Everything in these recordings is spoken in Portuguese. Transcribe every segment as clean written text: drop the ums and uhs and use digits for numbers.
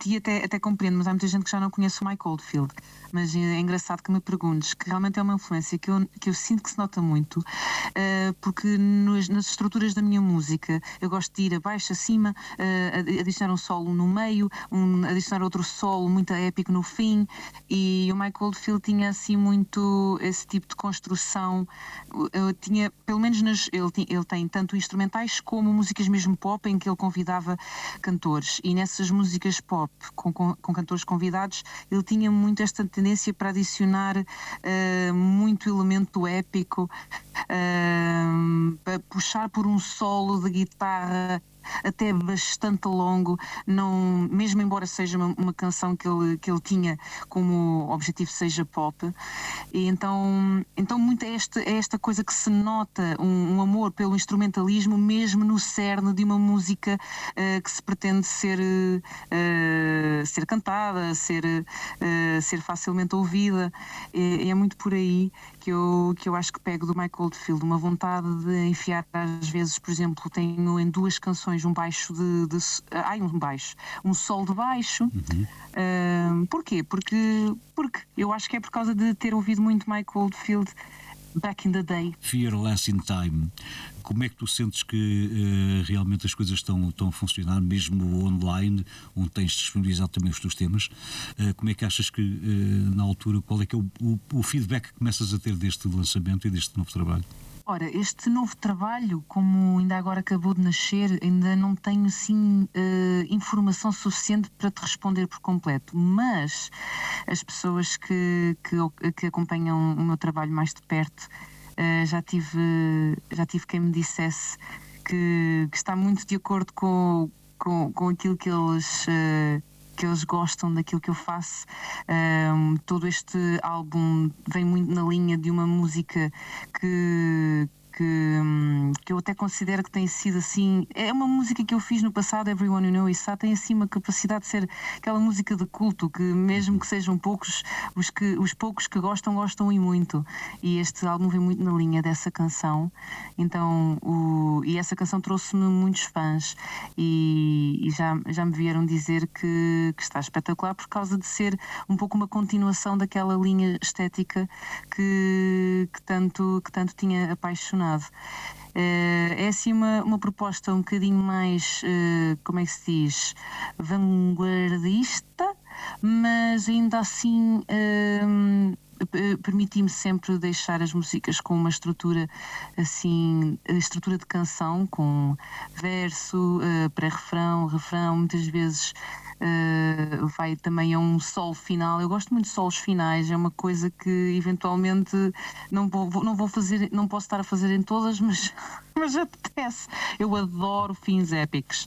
ti até compreendo, mas há muita gente que já não conhece o Mike Oldfield. Mas é engraçado que me perguntes, que realmente é uma influência que eu sinto que se nota muito, porque nas estruturas da minha música eu gosto de ir abaixo, acima, adicionar um solo no meio, adicionar outro solo muito épico no fim, e o Mike Oldfield tinha assim muito esse tipo de construção. Tinha, pelo menos ele tem tanto instrumentais como músicas mesmo pop, em que ele convidava cantores, e nessas músicas pop com cantores convidados ele tinha muito esta tendência para adicionar muito elemento épico, para puxar por um solo de guitarra até bastante longo, não, mesmo embora seja uma canção que ele tinha como objetivo seja pop. E então muito é esta coisa que se nota, um amor pelo instrumentalismo mesmo no cerne de uma música que se pretende ser cantada, ser facilmente ouvida. É muito por aí que eu acho que pego do Mike Oldfield, uma vontade de enfiar, às vezes, por exemplo, tenho em duas canções um baixo um solo de baixo. Porquê? Porque eu acho que é por causa de ter ouvido muito Mike Oldfield back in the day. Fearless in Time. Como é que tu sentes que realmente as coisas estão a funcionar, mesmo online, onde tens disponibilizado também os teus temas? Como é que achas que, na altura, qual é que é o feedback que começas a ter deste lançamento e deste novo trabalho? Ora, este novo trabalho, como ainda agora acabou de nascer, ainda não tenho assim informação suficiente para te responder por completo, mas as pessoas que acompanham o meu trabalho mais de perto, já tive quem me dissesse que está muito de acordo com aquilo que eles gostam daquilo que eu faço. Todo este álbum vem muito na linha de uma música que eu até considero que tem sido assim, é uma música que eu fiz no passado, Everyone You Know Is Sad, tem assim uma capacidade de ser aquela música de culto, que mesmo que sejam poucos, os poucos que gostam e muito, e este álbum vem muito na linha dessa canção. Então e essa canção trouxe-me muitos fãs, e já me vieram dizer que está espetacular por causa de ser um pouco uma continuação daquela linha estética que tanto tinha apaixonado. É assim uma proposta um bocadinho mais, como é que se diz, vanguardista, mas ainda assim permiti-me sempre deixar as músicas com uma estrutura assim, estrutura de canção, com verso, pré-refrão, refrão, muitas vezes vai também a um solo final. Eu gosto muito de solos finais, é uma coisa que eventualmente não vou fazer, não posso estar a fazer em todas, mas apetece. Eu adoro fins épicos.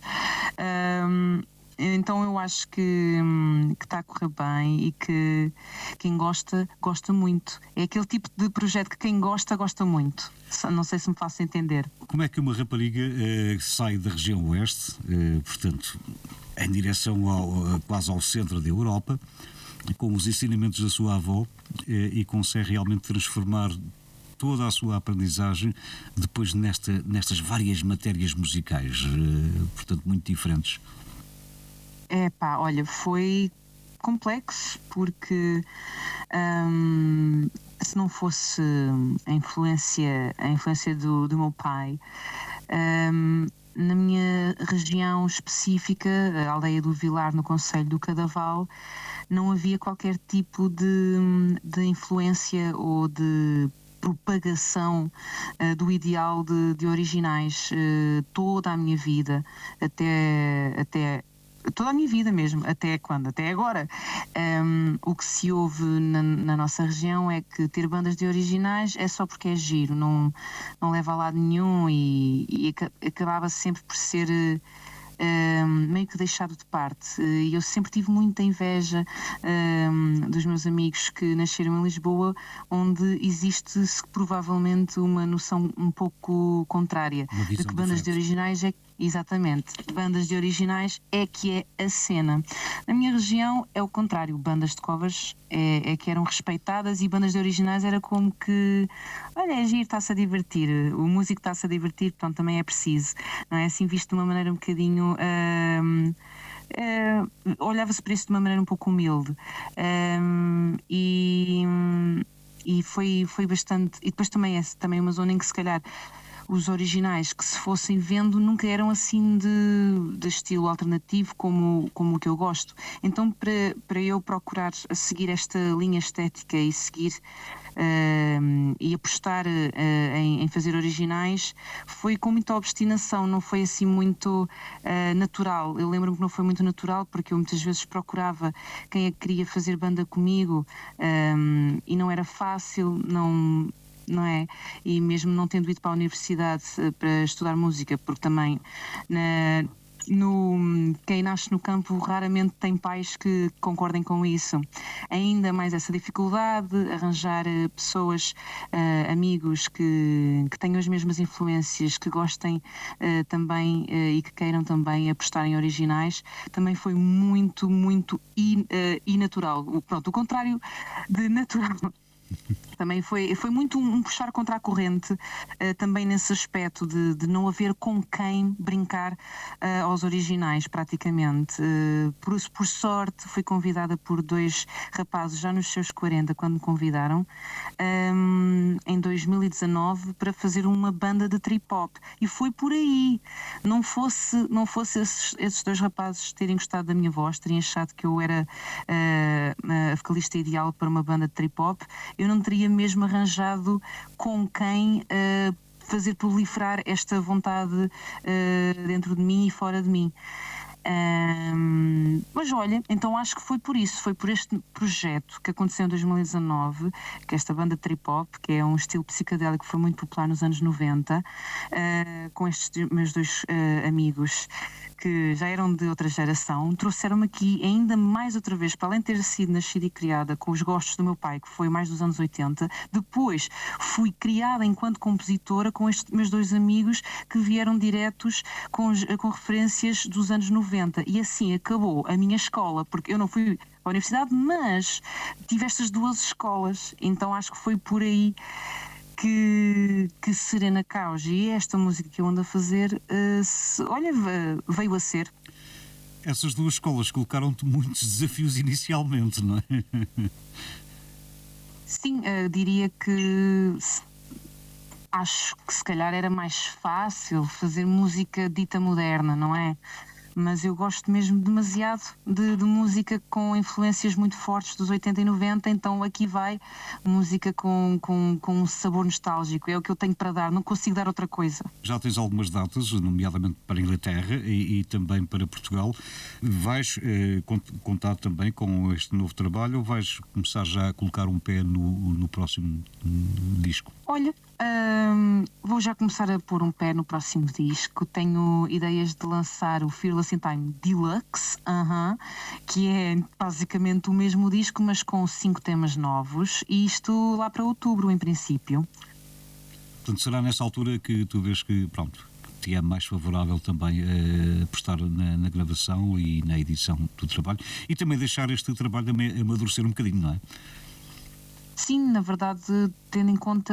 Então eu acho que está a correr bem, e que quem gosta muito. É aquele tipo de projeto que quem gosta muito. Não sei se me faço entender. Como é que uma rapariga sai da região oeste, portanto, em direção quase ao centro da Europa, com os ensinamentos da sua avó, e consegue realmente transformar toda a sua aprendizagem depois nestas várias matérias musicais, portanto, muito diferentes? Olha, foi complexo, porque se não fosse a influência do meu pai, na minha região específica, a aldeia do Vilar, no concelho do Cadaval, não havia qualquer tipo de influência ou de propagação do ideal de originais. Toda a minha vida, até toda a minha vida mesmo, até quando? Até agora. O que se ouve na nossa região é que ter bandas de originais é só porque é giro, não leva a lado nenhum, e acabava sempre por ser meio que deixado de parte. E eu sempre tive muita inveja dos meus amigos que nasceram em Lisboa, onde existe provavelmente uma noção um pouco contrária de que bandas de originais exatamente, bandas de originais é que é a cena. Na minha região é o contrário, bandas de covers é que eram respeitadas, e bandas de originais era como que, olha, é giro, está-se a divertir, o músico está-se a divertir, portanto também é preciso, não é? Assim visto de uma maneira um bocadinho olhava-se para isso de uma maneira um pouco humilde. E foi bastante. E depois também é também uma zona em que, se calhar, os originais que se fossem vendo nunca eram assim de estilo alternativo como o que eu gosto. Então, para eu procurar seguir esta linha estética e seguir e apostar em fazer originais, foi com muita obstinação, não foi assim muito natural. Eu lembro-me que não foi muito natural, porque eu muitas vezes procurava quem é que queria fazer banda comigo, e não era fácil, não é? E mesmo não tendo ido para a universidade para estudar música, porque também quem nasce no campo raramente tem pais que concordem com isso. Ainda mais essa dificuldade, arranjar pessoas, amigos que tenham as mesmas influências, que gostem também e que queiram também apostar em originais, também foi muito, muito inatural. Pronto, o contrário de natural. Também foi muito um puxar contra a corrente, também nesse aspecto de não haver com quem brincar aos originais, praticamente. Por sorte, fui convidada por 2 rapazes já nos seus 40, quando me convidaram, em 2019, para fazer uma banda de trip-hop. E foi por aí. Não fosse esses 2 rapazes terem gostado da minha voz, terem achado que eu era a vocalista ideal para uma banda de trip-hop, eu não teria mesmo arranjado com quem fazer proliferar esta vontade dentro de mim e fora de mim. Mas olha, então acho que foi por isso, foi por este projeto que aconteceu em 2019, que esta banda trip-hop, que é um estilo psicadélico que foi muito popular nos anos 90, com estes meus 2 amigos que já eram de outra geração, trouxeram-me aqui ainda mais outra vez, para além de ter sido nascida e criada com os gostos do meu pai, que foi mais dos anos 80, depois fui criada enquanto compositora com estes meus 2 amigos que vieram diretos com referências dos anos 90, e assim acabou a minha escola, porque eu não fui à universidade, mas tive estas 2 escolas, então acho que foi por aí que Serena Caos e esta música que eu ando a fazer, veio a ser. Essas 2 escolas colocaram-te muitos desafios inicialmente, não é? Sim, diria que acho que se calhar era mais fácil fazer música dita moderna, não é? Mas eu gosto mesmo demasiado de música com influências muito fortes dos 80 e 90, então aqui vai música com um sabor nostálgico, é o que eu tenho para dar, não consigo dar outra coisa. Já tens algumas datas, nomeadamente para a Inglaterra e também para Portugal. Vais contar também com este novo trabalho ou vais começar já a colocar um pé no próximo disco? Olha, vou já começar a pôr um pé no próximo disco. Tenho ideias de lançar o Fearless in Time Deluxe, que é basicamente o mesmo disco, mas com 5 temas novos, e isto lá para outubro, em princípio. Portanto, será nessa altura que tu vês que, pronto, te é mais favorável também apostar na gravação e na edição do trabalho e também deixar este trabalho amadurecer um bocadinho, não é? Sim, na verdade, tendo em conta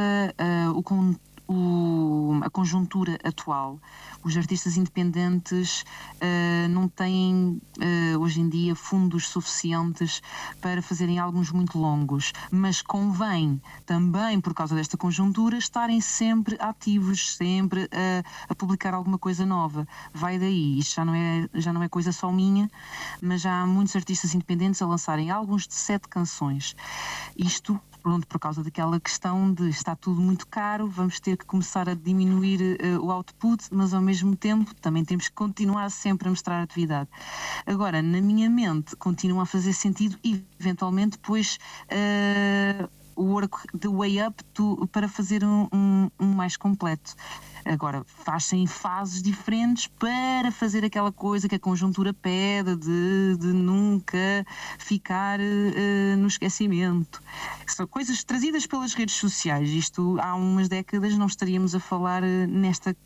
a conjuntura atual, os artistas independentes não têm hoje em dia fundos suficientes para fazerem álbuns muito longos, mas convém também, por causa desta conjuntura, estarem sempre ativos, sempre a publicar alguma coisa nova. Vai daí, isto já não é coisa só minha, mas já há muitos artistas independentes a lançarem álbuns de 7 canções. Isto por causa daquela questão de está tudo muito caro, vamos ter que começar a diminuir o output, mas ao mesmo tempo também temos que continuar sempre a mostrar atividade. Agora, na minha mente, continua a fazer sentido e, eventualmente, depois work the way up para fazer um mais completo. Agora, faz-se em fases diferentes para fazer aquela coisa que a conjuntura pede de nunca ficar no esquecimento. São coisas trazidas pelas redes sociais. Isto há umas décadas não estaríamos a falar nesta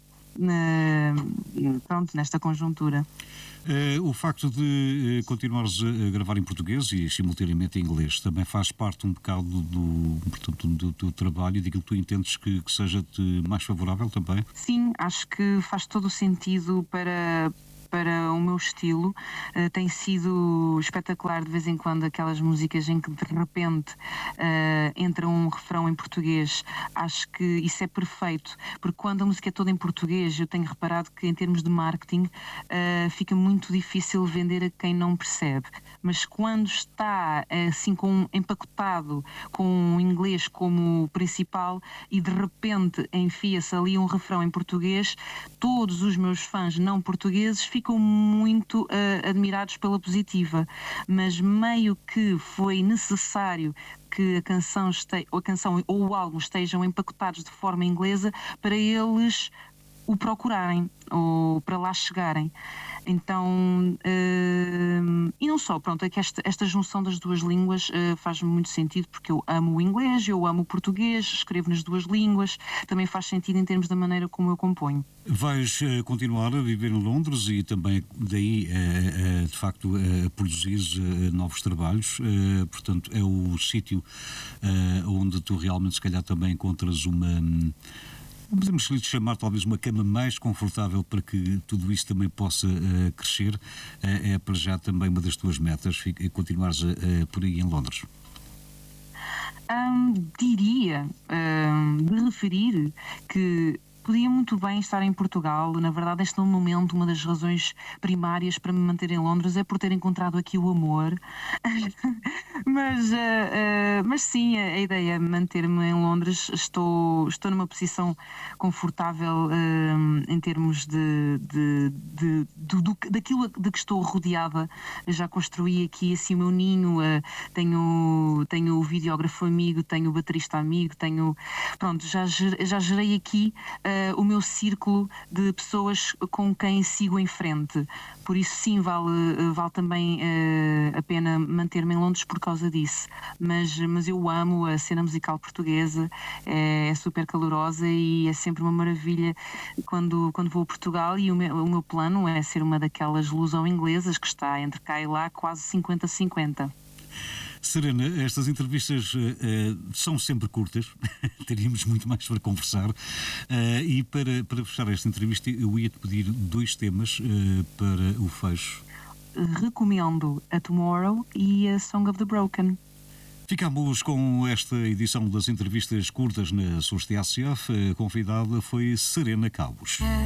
conjuntura. O facto de continuares a gravar em português e simultaneamente em inglês também faz parte um bocado do teu trabalho e daquilo que tu entendes que seja-te mais favorável também? Sim, acho que faz todo o sentido para o meu estilo. Tem sido espetacular de vez em quando aquelas músicas em que de repente entra um refrão em português. Acho que isso é perfeito, porque quando a música é toda em português, eu tenho reparado que em termos de marketing fica muito difícil vender a quem não percebe. Mas quando está assim empacotado com o inglês como principal e de repente enfia-se ali um refrão em português, todos os meus fãs não portugueses ficam muito admirados pela positiva. Mas meio que foi necessário que a canção ou o álbum estejam empacotados de forma inglesa para eles o procurarem ou para lá chegarem. Então, e não só, pronto, é que esta junção das duas línguas faz-me muito sentido, porque eu amo o inglês, eu amo o português, escrevo nas duas línguas, também faz sentido em termos da maneira como eu componho. Vais continuar a viver em Londres e também daí, de facto, a produzir novos trabalhos, portanto, é o sítio onde tu realmente, se calhar, também encontras podemos lhe chamar talvez uma cama mais confortável para que tudo isso também possa crescer. É para já também uma das tuas metas, continuares por aí em Londres. Diria de referir que podia muito bem estar em Portugal. Na verdade, este momento, uma das razões primárias para me manter em Londres é por ter encontrado aqui o amor. Mas sim, a ideia é manter-me em Londres. Estou numa posição confortável em termos daquilo de que estou rodeada. Já construí aqui assim o meu ninho, tenho o videógrafo amigo, tenho o baterista amigo, pronto, já gerei aqui o meu círculo de pessoas com quem sigo em frente. Por isso sim, vale também a pena manter-me em Londres por causa disso. Mas eu amo a cena musical portuguesa, é super calorosa e é sempre uma maravilha quando vou a Portugal, e o meu plano é ser uma daquelas luso-inglesas que está entre cá e lá quase 50-50. Serena, estas entrevistas são sempre curtas, teríamos muito mais para conversar, e para fechar esta entrevista eu ia-te pedir 2 temas para o fecho. Recomendo a Tomorrow e a Song of the Broken. Ficamos com esta edição das entrevistas curtas na SOS TSF. A convidada foi Serena Cabos.